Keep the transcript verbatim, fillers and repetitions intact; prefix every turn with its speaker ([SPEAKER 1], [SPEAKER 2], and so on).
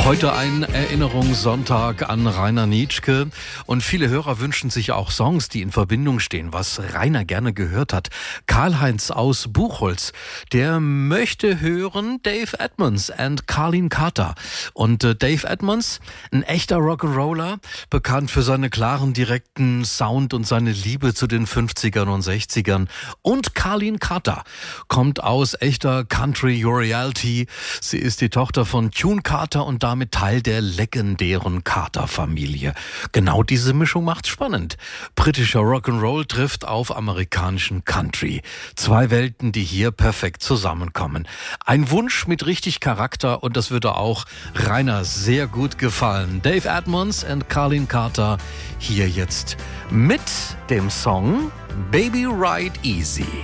[SPEAKER 1] Heute ein Erinnerungssonntag an Rainer Nitschke und viele Hörer wünschen sich auch Songs, die in Verbindung stehen, was Rainer gerne gehört hat. Karl-Heinz aus Buchholz, der möchte hören Dave Edmunds and Carlene Carter. Und äh, Dave Edmunds, ein echter Rock'n'Roller, bekannt für seinen klaren, direkten Sound und seine Liebe zu den fünfzigern und sechzigern. Und Carlene Carter kommt aus echter Country Royalty. Sie ist die Tochter von Tune Carter und damit Teil der legendären Carter-Familie. Genau diese Mischung macht's spannend. Britischer Rock'n'Roll trifft auf amerikanischen Country. Zwei Welten, die hier perfekt zusammenkommen. Ein Wunsch mit richtig Charakter und das würde auch Rainer sehr gut gefallen. Dave Edmunds and Carlene Carter hier jetzt mit dem Song Baby Ride Easy.